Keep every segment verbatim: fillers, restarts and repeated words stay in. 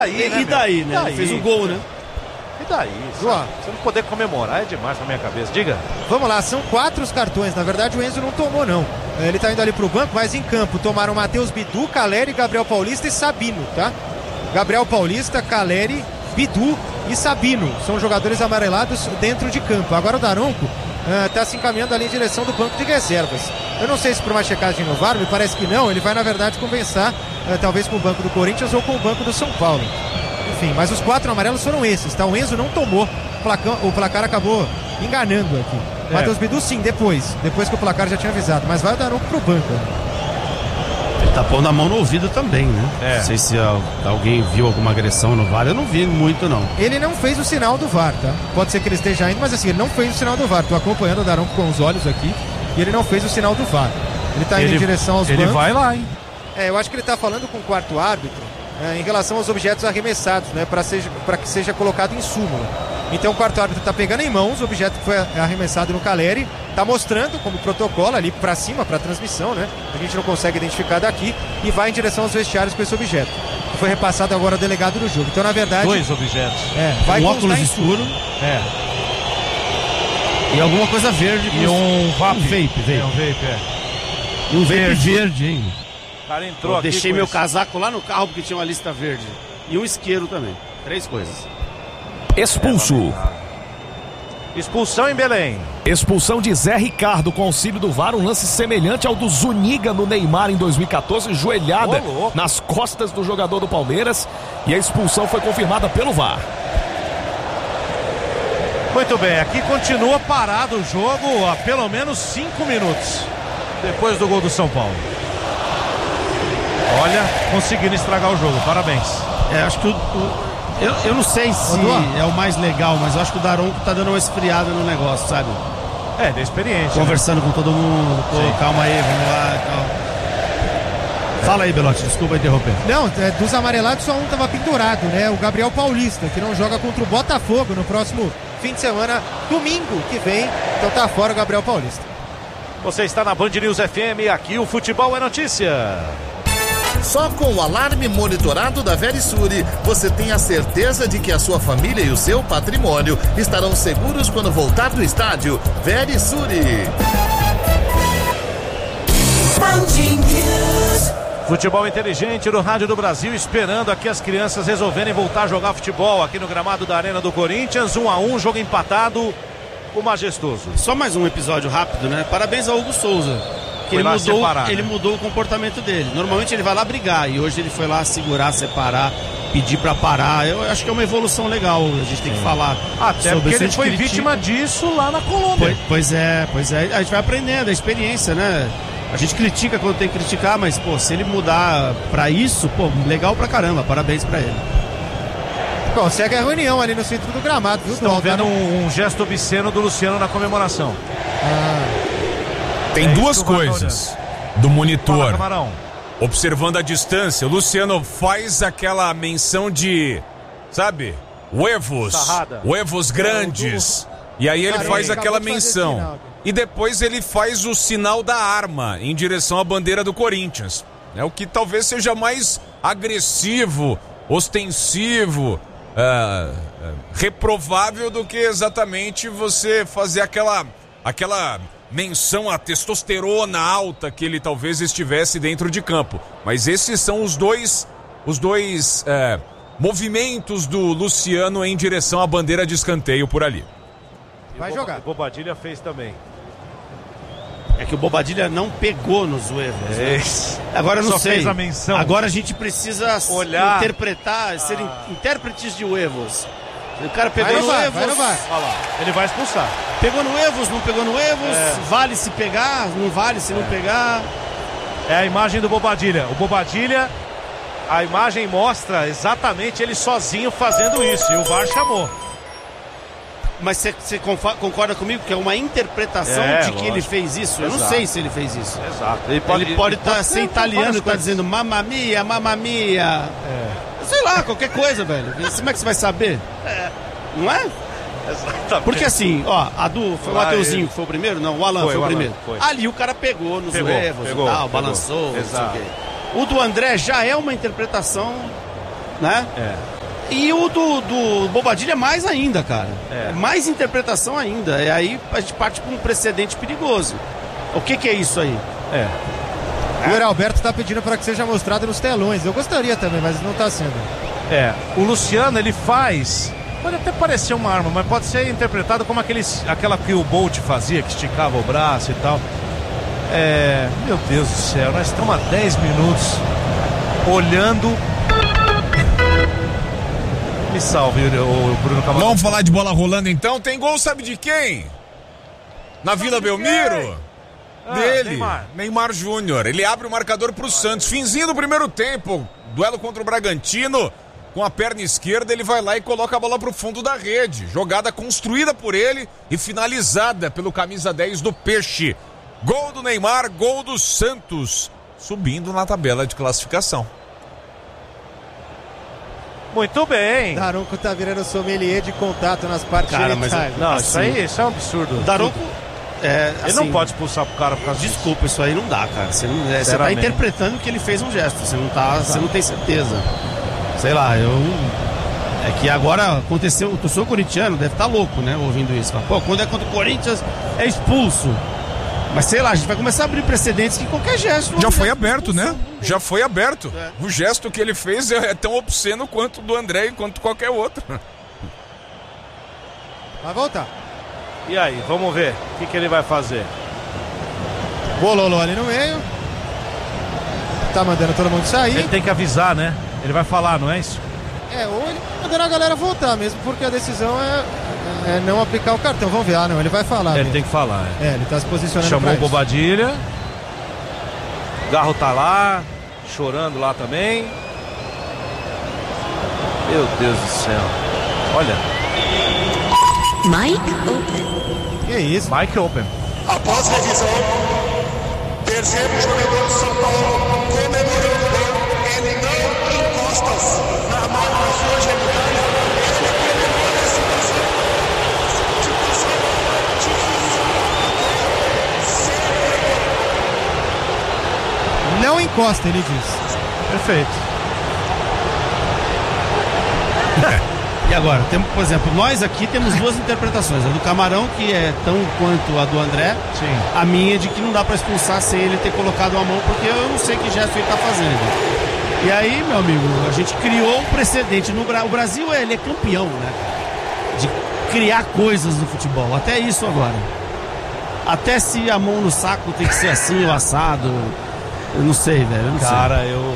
Aí, e, né, e daí, né? daí? Fez um gol, né? E daí? Sabe? Você não poder comemorar é demais na minha cabeça. Diga. Vamos lá, são quatro os cartões. Na verdade, o Enzo não tomou, não. Ele tá indo ali pro banco, mas em campo tomaram Matheus Bidu, Caleri, Gabriel Paulista e Sabino, tá? Gabriel Paulista, Caleri, Bidu e Sabino. São jogadores amarelados dentro de campo. Agora o Daronco uh, tá se encaminhando ali em direção do banco de reservas. Eu não sei se por uma checagem no V A R, me parece que não. Ele vai, na verdade, compensar, uh, talvez com o banco do Corinthians ou com o banco do São Paulo. Enfim, mas os quatro amarelos foram esses, tá? O Enzo não tomou, o placar, o placar acabou enganando aqui. É. Matheus Bidu sim, depois, depois que o placar já tinha avisado, mas vai o Daronco pro banco. Ele tá pondo a mão no ouvido também, né? É. Não sei se alguém viu alguma agressão no V A R, eu não vi muito, não. Ele não fez o sinal do V A R, tá? Pode ser que ele esteja indo, mas assim, ele não fez o sinal do V A R. Tô acompanhando o Daronco com os olhos aqui e ele não fez o sinal do V A R. Ele tá indo ele, em direção aos ele bancos. Ele vai lá, hein? É, eu acho que ele tá falando com o quarto árbitro é, em relação aos objetos arremessados, né? Para seja, para que seja colocado em súmula. Então o quarto árbitro tá pegando em mãos o objeto que foi arremessado no Caleri, tá mostrando como protocolo ali pra cima, pra transmissão, né? A gente não consegue identificar daqui e vai em direção aos vestiários com esse objeto. Que foi repassado agora ao delegado do jogo. Então, na verdade... Dois objetos. É, vai um óculos escuro. É. E alguma coisa verde. E um vape. Um vape, vape. É, um vape, é. E um vape verde, verde hein? O cara entrou Eu aqui deixei meu isso. casaco lá no carro porque tinha uma lista verde. E um isqueiro também. Três coisas. Expulso. Expulsão em Belém. Expulsão de Zé Ricardo com auxílio do V A R, um lance semelhante ao do Zuniga no Neymar em dois mil e quatorze, joelhada oh, nas costas do jogador do Palmeiras, e a expulsão foi confirmada pelo V A R. Muito bem, aqui continua parado o jogo há pelo menos cinco minutos depois do gol do São Paulo. Olha, conseguindo estragar o jogo, parabéns. É, acho que o, o Eu, eu não sei se é o mais legal, mas eu acho que o Daronco tá dando uma esfriada no negócio, sabe? É, da experiência. Conversando né? com todo mundo, pô, calma aí, vamos lá e tal. Fala aí, Belotti, desculpa interromper. Não, é, dos amarelados só um tava pendurado, né? O Gabriel Paulista, que não joga contra o Botafogo no próximo fim de semana, domingo que vem. Então tá fora o Gabriel Paulista. Você está na Band News F M, aqui o futebol é notícia. Só com o alarme monitorado da Verisure, você tem a certeza de que a sua família e o seu patrimônio estarão seguros quando voltar do estádio. Verisure. Futebol inteligente no Rádio do Brasil, esperando aqui as crianças resolverem voltar a jogar futebol aqui no gramado da Arena do Corinthians. Um a um, jogo empatado, o majestoso. Só mais um episódio rápido, né? Parabéns ao Hugo Souza. Que ele, mudou, separar, ele né? mudou o comportamento dele. Normalmente ele vai lá brigar e hoje ele foi lá segurar, separar, pedir pra parar. Eu acho que é uma evolução legal. A gente tem que falar. Até sobre porque isso. ele foi critica. vítima disso lá na Colômbia. Pois, pois é, pois é. A gente vai aprendendo a experiência, né? A gente critica quando tem que criticar, mas pô, se ele mudar pra isso, pô, legal pra caramba. Parabéns pra ele. Bom, segue a reunião ali no centro do gramado, viu? Estão vendo um, um gesto obsceno do Luciano na comemoração. Ah. Tem é duas coisas do monitor. Fala, observando a distância, o Luciano faz aquela menção de, sabe, huevos, Sarrada. huevos grandes. E aí ele Caramba, faz aquela menção. E depois ele faz o sinal da arma em direção à bandeira do Corinthians. É o que talvez seja mais agressivo, ostensivo, uh, uh, reprovável do que exatamente você fazer aquela, aquela menção à testosterona alta que ele talvez estivesse dentro de campo. Mas esses são os dois, os dois é, movimentos do Luciano em direção à bandeira de escanteio por ali. Vai jogar. O Bobadilha fez também. É que o Bobadilha não pegou nos huevos, é. né? Agora eu não Só sei. Fez a menção. Agora a gente precisa olhar, interpretar, ah. ser intérpretes de huevos. O cara pegou vai no vai, Evos. Vai, vai. Olha lá, ele vai expulsar. Pegou no Evos, não pegou no Evos. É. Vale se pegar, não vale se é. não pegar. É a imagem do Bobadilha. O Bobadilha, a imagem mostra exatamente ele sozinho fazendo isso. E o V A R chamou. Mas você concorda comigo que é uma interpretação é, de que lógico. ele fez isso? Exato. Eu não sei se ele fez isso. Exato. Ele pode estar pode tá, ser italiano e tá dizendo mamma mia, mamma mia. É. Sei lá, qualquer coisa, velho. Como é que você vai saber? É. Não é? Exatamente. Porque assim, ó, a do foi o Mateuzinho que foi o primeiro? Não, o Alan foi, foi o, o primeiro. Alan, foi. Ali o cara pegou nos huevos e tal, pegou. balançou, Exato. não sei o quê. O do André já é uma interpretação né? É. E o do, do Bobadilha mais ainda, cara. É. Mais interpretação ainda. E aí a gente parte para um precedente perigoso. O que que é isso aí? É. O Yuri Alberto está pedindo para que seja mostrado nos telões. Eu gostaria também, mas não está sendo. É. O Luciano, ele faz... Pode até parecer uma arma, mas pode ser interpretado como aqueles, aquela que o Bolt fazia, que esticava o braço e tal. É... Meu Deus do céu, nós estamos há dez minutos olhando... Me salve, o Bruno Camargo. Vamos falar de bola rolando então? Tem gol, sabe de quem? Na Vila Belmiro? Ah, Dele, Neymar, Neymar Júnior. Ele abre o marcador pro Santos. Finzinho do primeiro tempo, duelo contra o Bragantino. Com a perna esquerda, ele vai lá e coloca a bola pro fundo da rede. Jogada construída por ele e finalizada pelo camisa dez do Peixe. Gol do Neymar, gol do Santos. Subindo na tabela de classificação. muito bem. Daronco tá virando sommelier de contato nas partes Cara, mas genitais. Não, assim, isso aí isso é um absurdo. Daronco... É, Ele assim, não pode expulsar pro cara por causa disso. Desculpa, isso aí não dá, cara. Você, não, é, você tá interpretando que ele fez um gesto. Você não, tá, você não tem certeza. Sei lá, eu... É que agora aconteceu... O torcedor corintiano deve estar tá louco, né? Ouvindo isso. Fala, pô, quando é contra o Corinthians, é expulso. Mas sei lá, a gente vai começar a abrir precedentes que qualquer gesto... Já foi aberto, né? Já foi aberto. É. O gesto que ele fez é tão obsceno quanto o do André e quanto qualquer outro. Vai voltar. E aí, vamos ver o que, que ele vai fazer. Bololô ali no meio. Tá mandando todo mundo sair. Ele tem que avisar, né? Ele vai falar, não é isso? É, ou ele tá mandando a galera voltar mesmo, porque a decisão é, é não aplicar o cartão. Vamos ver, ah não, ele vai falar. Ele mesmo. tem que falar. É, é ele tá se posicionando. Chamou o pra isso. Bobadilha. Garro tá lá, chorando lá também. Meu Deus do céu. Olha. Mike Open. Que isso? Mike Open. Após revisão, terceiro jogador de São Paulo comemorando o gol. Ele não encosta na mão da sua genitália. Ele comemora a situação. Situação difícil. Não encosta, ele diz. Perfeito. E agora, temos, por exemplo, nós aqui temos duas interpretações. A do Camarão, que é tão quanto a do André. Sim. A minha é de que não dá pra expulsar sem ele ter colocado a mão, porque eu não sei que gesto ele tá fazendo. E aí, meu amigo, a gente criou um precedente. No Bra... O Brasil, ele é campeão, né? De criar coisas no futebol. Até isso agora. Até se a mão no saco tem que ser assim, o assado. Eu não sei, velho. Eu não Cara, sei. eu...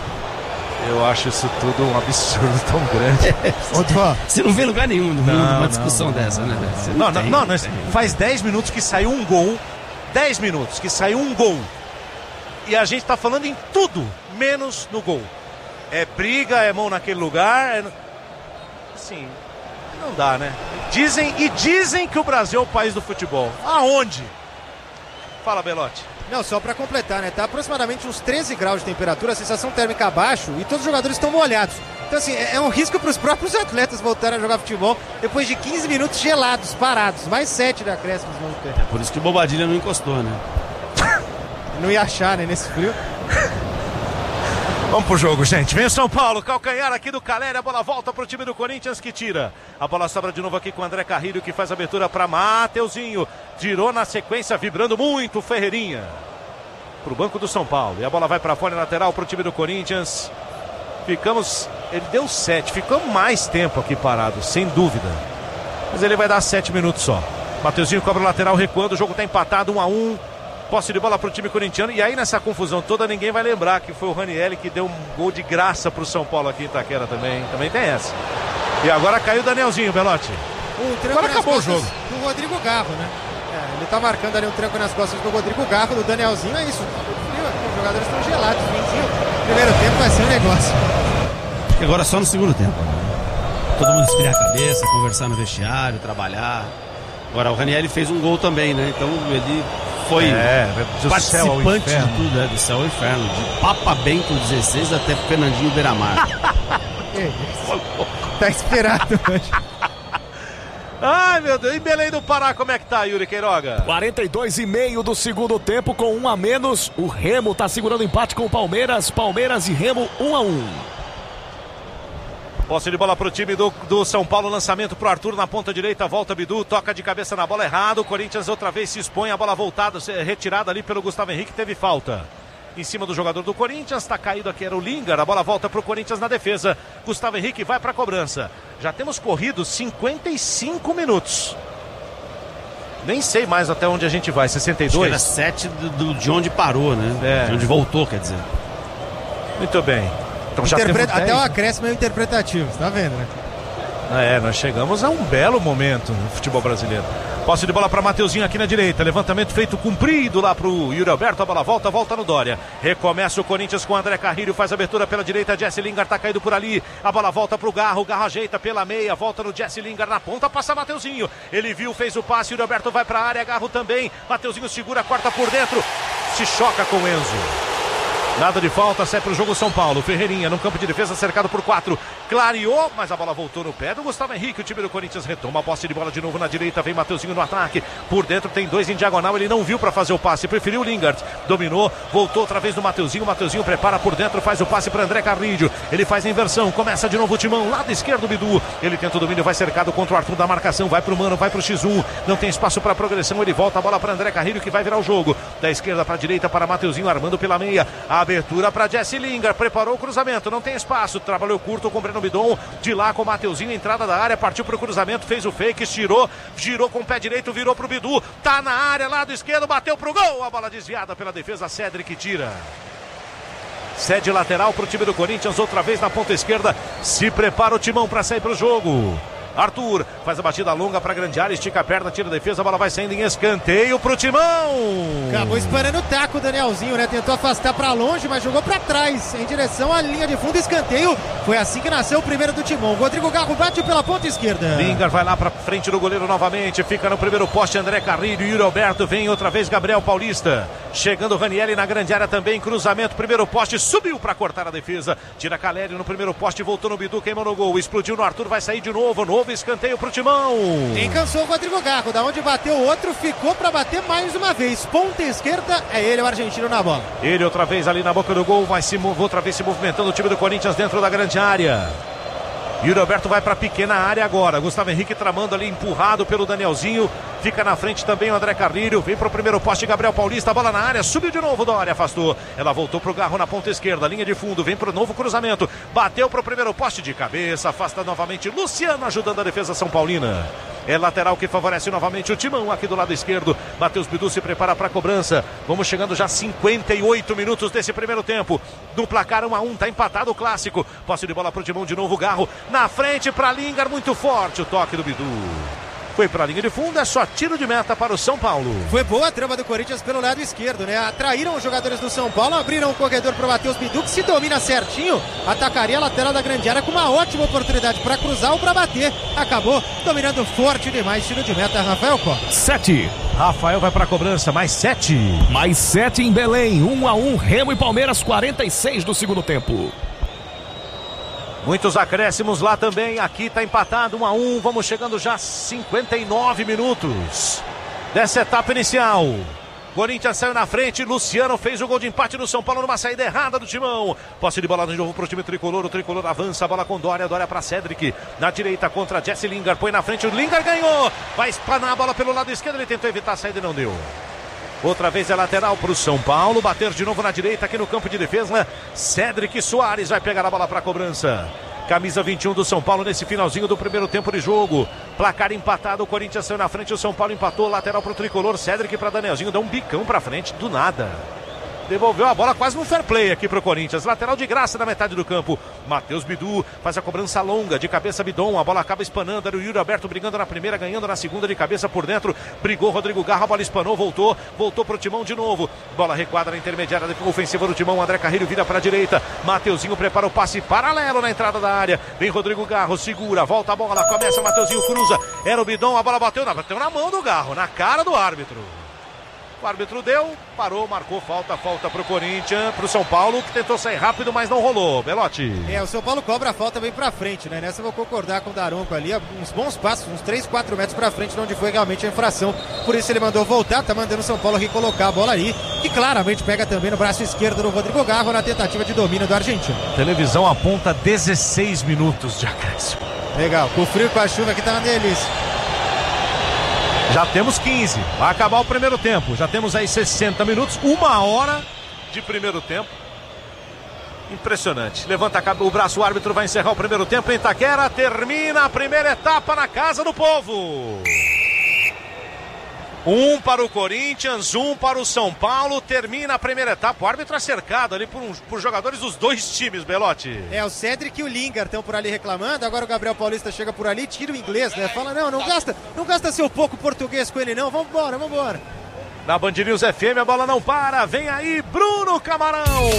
Eu acho isso tudo um absurdo tão grande. É, você não vê lugar nenhum no mundo não, uma discussão não, dessa, né? Não, não, não, não, não, não faz dez minutos que saiu um gol. dez minutos que saiu um gol. E a gente tá falando em tudo, menos no gol. É briga, é mão naquele lugar. É... Assim, não dá, né? Dizem e dizem que o Brasil é o país do futebol. Aonde? Fala, Belotti. Não, só pra completar, né? Tá aproximadamente uns treze graus de temperatura, a sensação térmica abaixo e todos os jogadores estão molhados. Então, assim, é, é um risco pros próprios atletas voltarem a jogar futebol depois de quinze minutos gelados, parados. Mais sete de acréscimos vão ter. É por isso que o Bobadilha não encostou, né? Não ia achar, né, nesse frio. Vamos pro jogo, gente. Vem o São Paulo, calcanhar aqui do Caleri, a bola volta pro time do Corinthians que tira. A bola sobra de novo aqui com o André Carrilho, que faz a abertura para Mateuzinho. Tirou na sequência, vibrando muito o Ferreirinha. Pro banco do São Paulo. E a bola vai para fora, lateral pro time do Corinthians. Ficamos, ele deu sete, ficamos mais tempo aqui parados, sem dúvida. Mas ele vai dar sete minutos só. Mateuzinho cobra o lateral, recuando, o jogo tá empatado, um a um. Posse de bola pro time corintiano. E aí nessa confusão toda ninguém vai lembrar que foi o Ranieri que deu um gol de graça pro São Paulo aqui em Itaquera também. Também tem essa. E agora caiu o Danielzinho, Belotti. Um agora acabou o jogo. Do Rodrigo Garro, né? É, ele tá marcando ali um tranco nas costas do Rodrigo Garro, do Danielzinho. É isso. Os jogadores estão gelados. Primeiro tempo vai ser um negócio. E agora só no segundo tempo. Todo mundo esfriar a cabeça, conversar no vestiário, trabalhar. Agora o Ranieri fez um gol também, né? Então ele foi é, participante de tudo, né? Do céu ao inferno. De Papa Bento dezesseis até Fernandinho Beiramar. Tá esperado hoje. Ai, meu Deus. E Belém do Pará, como é que tá, Yuri Queiroga? quarenta e dois e meio do segundo tempo, com um a menos. O Remo tá segurando empate com o Palmeiras. Palmeiras e Remo, um a um. Posse de bola pro time do, do São Paulo, lançamento pro Arthur na ponta direita, volta Bidu, toca de cabeça na bola errado, o Corinthians outra vez se expõe, a bola voltada, retirada ali pelo Gustavo Henrique, teve falta em cima do jogador do Corinthians, tá caído aqui, era o Lingard, a bola volta pro Corinthians na defesa, Gustavo Henrique vai pra cobrança, já temos corrido cinquenta e cinco minutos, nem sei mais até onde a gente vai, sessenta e dois? Acho que era sete do, do, de onde parou, né? É. De onde voltou, quer dizer. Muito bem. Então já Interpreta... Até o acréscimo é interpretativo, você tá vendo, né? É, nós chegamos a um belo momento no futebol brasileiro. Posse de bola para Mateuzinho aqui na direita. Levantamento feito comprido lá pro Yuri Alberto. A bola volta, volta no Dória. Recomeça o Corinthians com o André Carrilho. Faz abertura pela direita. Jesse Lingard tá caído por ali. A bola volta pro Garro. Garro ajeita pela meia. Volta no Jesse Lingard na ponta. Passa Mateuzinho. Ele viu, fez o passe. Yuri Alberto vai pra área. Garro também. Mateuzinho segura, corta por dentro. Se choca com o Enzo. Nada de falta, sai para o jogo São Paulo. Ferreirinha no campo de defesa, cercado por quatro. Clareou, mas a bola voltou no pé do Gustavo Henrique. O time do Corinthians retoma a posse de bola de novo na direita. Vem Mateuzinho no ataque. Por dentro tem dois em diagonal. Ele não viu para fazer o passe. Preferiu o Lingard. Dominou, voltou outra vez no Mateuzinho. Mateuzinho prepara por dentro, faz o passe para André Carrilho. Ele faz a inversão. Começa de novo o timão. Lado esquerdo, Bidu. Ele tenta o domínio, vai cercado contra o Arthur da marcação. Vai pro Mano, vai pro X um. Não tem espaço para progressão. Ele volta a bola para André Carrilho, que vai virar o jogo. Da esquerda para a direita para Mateuzinho, armando pela meia. A abertura para Jesse Lingard, preparou o cruzamento, não tem espaço, trabalhou curto com o Breno Bidon, de lá com o Mateuzinho, entrada da área, partiu pro cruzamento, fez o fake, estirou, girou com o pé direito, virou pro Bidu, tá na área, lado esquerdo, bateu pro gol, a bola desviada pela defesa, Cedric tira. Cede lateral pro time do Corinthians, outra vez na ponta esquerda, se prepara o timão para sair pro jogo. Arthur faz a batida longa para grande área, estica a perna, tira a defesa, a bola vai saindo em escanteio pro timão. Acabou esperando o taco o Danielzinho, né? Tentou afastar para longe, mas jogou para trás, em direção à linha de fundo, escanteio. Foi assim que nasceu o primeiro do timão. Rodrigo Garro bate pela ponta esquerda. Lingard vai lá para frente do goleiro novamente, fica no primeiro poste André Carrilho, Yuri Alberto, vem outra vez Gabriel Paulista. Chegando o Ranieri na grande área também, cruzamento, primeiro poste, subiu para cortar a defesa. Tira Caleri no primeiro poste, voltou no Bidu, queimou no gol, explodiu no Arthur, vai sair de novo, novo escanteio pro timão. Quem cansou o Rodrigo Garro, da onde bateu o outro, ficou para bater mais uma vez. Ponta esquerda, é ele o argentino na bola. Ele outra vez ali na boca do gol, vai se outra vez se movimentando o time do Corinthians dentro da grande área. Yuri Alberto vai para a pequena área agora. Gustavo Henrique tramando ali, empurrado pelo Danielzinho. Fica na frente também o André Carrilho. Vem para o primeiro poste Gabriel Paulista. Bola na área, subiu de novo Dória, afastou. Ela voltou para o Garro na ponta esquerda. Linha de fundo, vem para o novo cruzamento. Bateu para o primeiro poste de cabeça. Afasta novamente Luciano, ajudando a defesa São Paulina. É lateral que favorece novamente o timão aqui do lado esquerdo. Matheus Bidu se prepara para a cobrança. Vamos chegando já a cinquenta e oito minutos desse primeiro tempo. No placar um a um, tá empatado o clássico. Posse de bola para o timão de novo, Garro. Na frente para Lingard, muito forte o toque do Bidu. Foi para a linha de fundo, é só tiro de meta para o São Paulo. Foi boa a trama do Corinthians pelo lado esquerdo, né? Atraíram os jogadores do São Paulo, abriram o corredor para o Matheus Bidu, que se domina certinho, atacaria a lateral da grande área com uma ótima oportunidade para cruzar ou para bater. Acabou dominando forte demais, tiro de meta, Rafael Costa. Sete. Rafael vai para a cobrança, mais sete. Mais sete em Belém, um a um, Remo e Palmeiras, quarenta e seis do segundo tempo. Muitos acréscimos lá também, aqui está empatado um a um, vamos chegando já a cinquenta e nove minutos dessa etapa inicial. Corinthians saiu na frente, Luciano fez o gol de empate no São Paulo numa saída errada do timão. Posse de bola de novo para o time tricolor, o tricolor avança, a bola com Dória, Dória para Cedric, na direita contra Jesse Lingard, põe na frente, o Lingard ganhou, vai espanar a bola pelo lado esquerdo, ele tentou evitar a saída e não deu. Outra vez é lateral para o São Paulo, bater de novo na direita aqui no campo de defesa. Cedric Soares vai pegar a bola para a cobrança. Camisa vinte e um do São Paulo nesse finalzinho do primeiro tempo de jogo. Placar empatado, o Corinthians saiu na frente, o São Paulo empatou, lateral para o tricolor. Cedric para Danielzinho, dá um bicão para frente, do nada. Devolveu a bola quase no fair play aqui pro Corinthians. Lateral de graça na metade do campo. Matheus Bidu faz a cobrança longa de cabeça Bidon. A bola acaba espanando. Era o Yuri Alberto brigando na primeira, ganhando na segunda de cabeça por dentro. Brigou Rodrigo Garro, a bola espanou, voltou. Voltou pro timão de novo. Bola recuada na intermediária ofensiva do timão. André Carrilho vira pra direita. Mateuzinho prepara o passe paralelo na entrada da área. Vem Rodrigo Garro, segura, volta a bola. Começa Mateuzinho, cruza. Era o Bidon, a bola bateu na, bateu na mão do Garro, na cara do árbitro. O árbitro deu, parou, marcou falta, falta pro Corinthians, pro São Paulo, que tentou sair rápido, mas não rolou. Belotti. É, o São Paulo cobra a falta bem pra frente, né? Nessa eu vou concordar com o Daronco ali, uns bons passos, uns três, quatro metros pra frente, onde foi realmente a infração. Por isso ele mandou voltar, tá mandando o São Paulo recolocar a bola ali, que claramente pega também no braço esquerdo do Rodrigo Garro na tentativa de domínio do argentino. Televisão aponta dezesseis minutos de acréscimo. Legal, com o frio e com a chuva aqui tá uma delícia. Já temos quinze, vai acabar o primeiro tempo. Já temos aí sessenta minutos, uma hora de primeiro tempo. Impressionante. Levanta o braço, o árbitro vai encerrar o primeiro tempo em Itaquera. Termina a primeira etapa na Casa do Povo. Um para o Corinthians, um para o São Paulo. Termina a primeira etapa. O árbitro é cercado ali por, um, por jogadores dos dois times, Belotti. É, o Cedric e o Lingard estão por ali reclamando. Agora o Gabriel Paulista chega por ali, tira o inglês, né? Fala, não, não gasta, não gasta seu pouco português com ele não. Vambora, vambora. Na Band News F M a bola não para. Vem aí Bruno Camarão.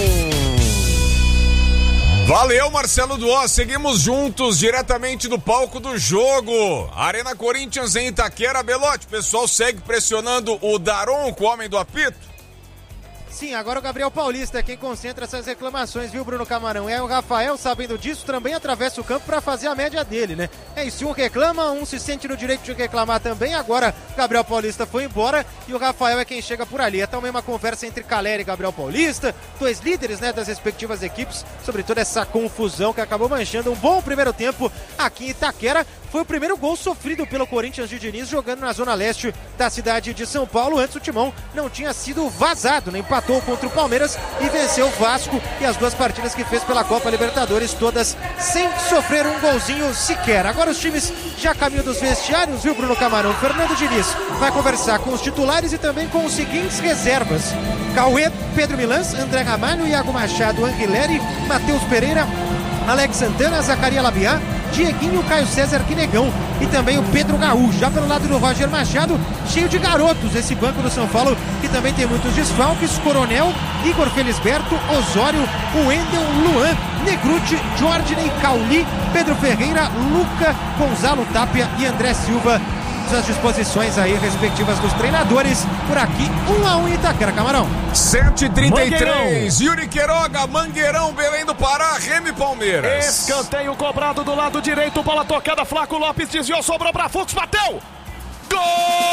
Valeu, Marcelo Duó. Seguimos juntos diretamente do palco do jogo. Arena Corinthians em Itaquera. Belotti, o pessoal segue pressionando o Daronco, o homem do apito. Sim, agora o Gabriel Paulista é quem concentra essas reclamações, viu, Bruno Camarão? É o Rafael, sabendo disso, também atravessa o campo para fazer a média dele, né? É, e se um reclama, um se sente no direito de reclamar também. Agora, Gabriel Paulista foi embora e o Rafael é quem chega por ali. É também uma conversa entre Caleri e Gabriel Paulista, dois líderes, né, das respectivas equipes, sobre toda essa confusão que acabou manchando um bom primeiro tempo aqui em Itaquera. Foi o primeiro gol sofrido pelo Corinthians de Diniz, jogando na zona leste da cidade de São Paulo. Antes o Timão não tinha sido vazado, né? Empatou contra o Palmeiras e venceu o Vasco, e as duas partidas que fez pela Copa Libertadores, todas sem sofrer um golzinho sequer. Agora os times já caminham dos vestiários, viu, Bruno Camarão? Fernando Diniz vai conversar com os titulares e também com os seguintes reservas: Cauê, Pedro Milans, André Ramalho, Iago Machado, Anguilleri, Matheus Pereira, Alex Santana, Zacaria Labiá, Dieguinho, Caio César, Quinegão e também o Pedro Gaúcho. Já pelo lado do Roger Machado, cheio de garotos esse banco do São Paulo, que também tem muitos desfalques: Coronel, Igor Felisberto, Osório, o Wendel, Luan, Negruti, Jordney, Cauli, Pedro Ferreira, Luca, Gonzalo Tapia e André Silva. As disposições aí respectivas dos treinadores por aqui, um a um em Itaquera, Camarão. sete e trinta e três, Yuri Queiroga, Mangueirão, Belém do Pará, Remo e Palmeiras. Escanteio cobrado do lado direito, bola tocada, Flaco Lopes desviou, sobrou pra Fux, bateu! Gol!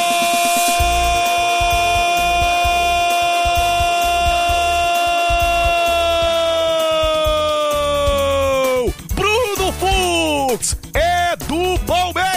Bruno Fux é do Palmeiras!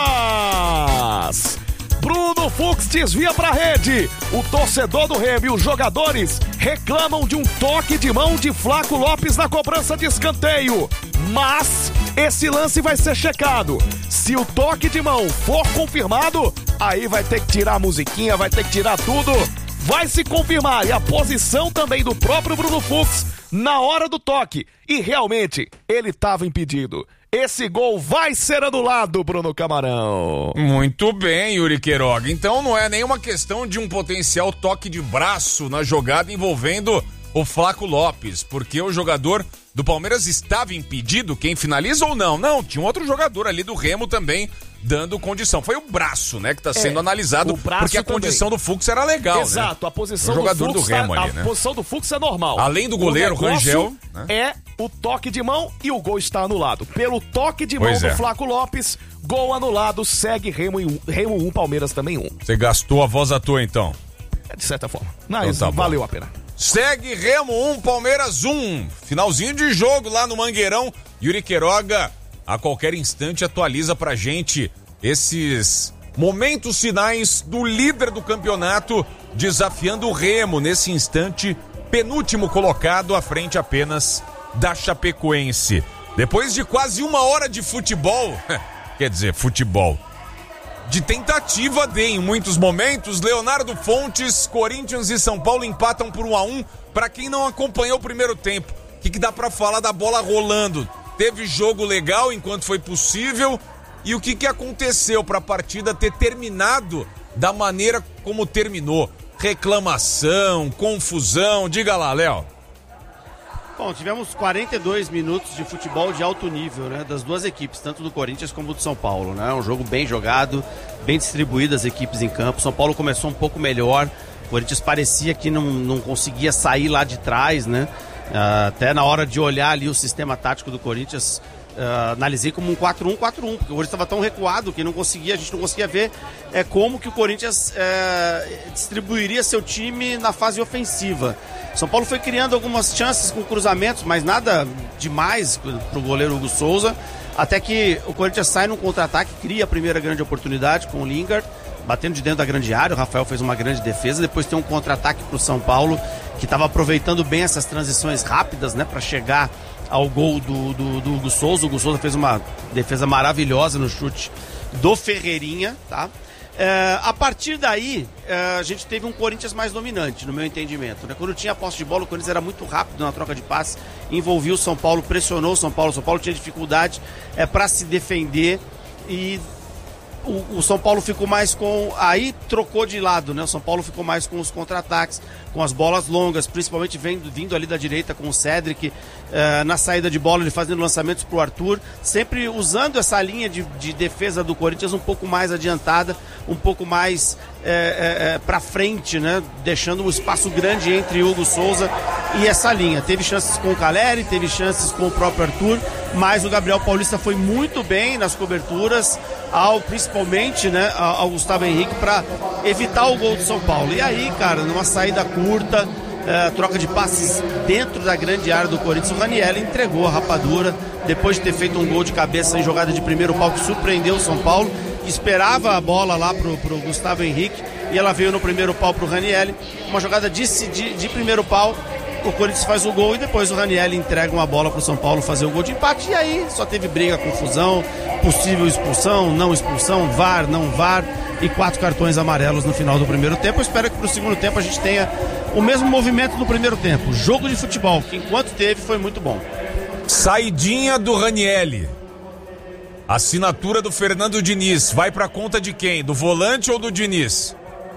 Bruno Fux desvia pra rede. O torcedor do Remo e os jogadores reclamam de um toque de mão de Flaco Lopes na cobrança de escanteio. Mas esse lance vai ser checado. Se o toque de mão for confirmado, aí vai ter que tirar a musiquinha, vai ter que tirar tudo. Vai se confirmar e a posição também do próprio Bruno Fux na hora do toque. E realmente, ele estava impedido. Esse gol vai ser anulado, Bruno Camarão. Muito bem, Yuri Queiroga. Então não é nenhuma questão de um potencial toque de braço na jogada envolvendo o Flaco Lopes, porque o jogador do Palmeiras estava impedido, quem finaliza ou não? Não, tinha um outro jogador ali do Remo também dando condição. Foi o braço, né, que está sendo é, analisado, porque a também. condição do Fux era legal, Exato, né? a posição o jogador do Fux, do Remo a, ali, a né? posição do Fux é normal. Além do goleiro o Rangel, né? é o toque de mão e o gol está anulado. Pelo toque de pois mão é. do Flaco Lopes, gol anulado, segue Remo um, Remo um, Palmeiras também um. Você gastou a voz à toa, então? É, de certa forma. Mas então tá valeu a pena. Segue Remo um, Palmeiras um. Finalzinho de jogo lá no Mangueirão. Yuri Queiroga, a qualquer instante, atualiza pra gente esses momentos finais do líder do campeonato desafiando o Remo. Nesse instante, penúltimo colocado à frente apenas da Chapecoense. Depois de quase uma hora de futebol, quer dizer, futebol, de tentativa de, em muitos momentos, Leonardo Fontes, Corinthians e São Paulo empatam por um a um. Para quem não acompanhou o primeiro tempo, o que, que dá para falar da bola rolando? Teve jogo legal enquanto foi possível, e o que, que aconteceu para a partida ter terminado da maneira como terminou? Reclamação, confusão, diga lá, Léo. Bom, tivemos quarenta e dois minutos de futebol de alto nível, né, das duas equipes, tanto do Corinthians como do São Paulo, né? Um jogo bem jogado, bem distribuído as equipes em campo. São Paulo começou um pouco melhor, O Corinthians parecia que não, não conseguia sair lá de trás, né? Uh, até na hora de olhar ali o sistema tático do Corinthians, uh, analisei como um quatro um quatro um, porque o Corinthians estava tão recuado que não conseguia, a gente não conseguia ver é, como que o Corinthians é, distribuiria seu time na fase ofensiva. São Paulo foi criando algumas chances com cruzamentos, mas nada demais para o goleiro Hugo Souza, até que o Corinthians sai num contra-ataque, cria a primeira grande oportunidade com o Lingard, batendo de dentro da grande área. O Rafael fez uma grande defesa, depois tem um contra-ataque para o São Paulo, que estava aproveitando bem essas transições rápidas, né, para chegar ao gol do, do, do Hugo Souza. O Hugo Souza fez uma defesa maravilhosa no chute do Ferreirinha, tá? É, a partir daí, é, a gente teve um Corinthians mais dominante, no meu entendimento, né? Quando tinha a posse de bola, o Corinthians era muito rápido na troca de passe, envolvia o São Paulo, pressionou o São Paulo, o São Paulo tinha dificuldade é, para se defender e o, o São Paulo ficou mais com... Aí trocou de lado, né? O São Paulo ficou mais com os contra-ataques, com as bolas longas, principalmente vindo, vindo ali da direita com o Cédric, uh, na saída de bola, ele fazendo lançamentos pro Arthur, sempre usando essa linha de, de defesa do Corinthians um pouco mais adiantada, um pouco mais é, é, para frente, né? Deixando um espaço grande entre Hugo Souza e essa linha. Teve chances com o Caleri, teve chances com o próprio Arthur, mas o Gabriel Paulista foi muito bem nas coberturas, ao, principalmente, né, ao, ao Gustavo Henrique, para evitar o gol do São Paulo. E aí, cara, numa saída curta, é, troca de passes dentro da grande área do Corinthians, o Ranieri entregou a rapadura, depois de ter feito um gol de cabeça em jogada de primeiro pau que surpreendeu o São Paulo, que esperava a bola lá pro, pro Gustavo Henrique, e ela veio no primeiro pau pro Ranieri, uma jogada de, de, de primeiro pau. O Corinthians faz o gol e depois o Ranieri entrega uma bola pro São Paulo fazer o gol de empate. E aí só teve briga, confusão, possível expulsão, não expulsão, V A R, não V A R e quatro cartões amarelos no final do primeiro tempo. Eu espero que pro segundo tempo a gente tenha o mesmo movimento do primeiro tempo. Jogo de futebol, que enquanto teve foi muito bom. Saidinha do Ranieri. Assinatura do Fernando Diniz. Vai pra conta de quem? Do volante ou do Diniz?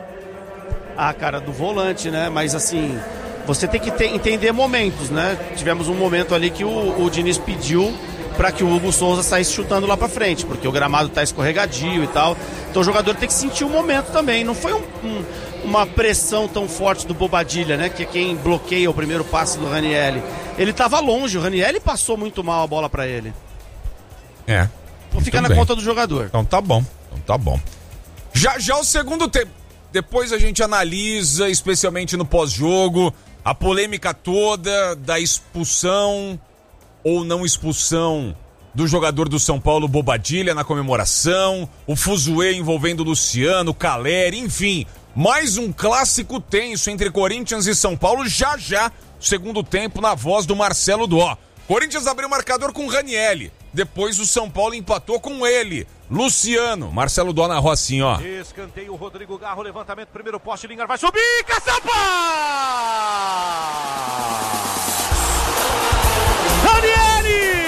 Ah, cara, do volante, né? Mas assim... Você tem que ter, entender momentos, né? Tivemos um momento ali que o, o Diniz pediu para que o Hugo Souza saísse chutando lá para frente, porque o gramado tá escorregadio e tal. Então o jogador tem que sentir o momento também. Não foi um, um, uma pressão tão forte do Bobadilla, né? Que é quem bloqueia o primeiro passe do Ranieri. Ele tava longe, o Ranieri passou muito mal a bola para ele. É. Então fica na conta do jogador. Então tá bom, então tá bom. Já já o segundo tempo. Depois a gente analisa, especialmente no pós-jogo, a polêmica toda da expulsão ou não expulsão do jogador do São Paulo, Bobadilla, na comemoração, o fuzuê envolvendo Luciano, Caleri, enfim, mais um clássico tenso entre Corinthians e São Paulo, já já, segundo tempo, na voz do Marcelo Dó. Corinthians abriu o marcador com Ranieri, depois o São Paulo empatou com ele, Luciano. Marcelo Dó narrou assim, ó. Escanteio, Rodrigo Garro, levantamento, primeiro poste, Lingard vai subir, caçapa!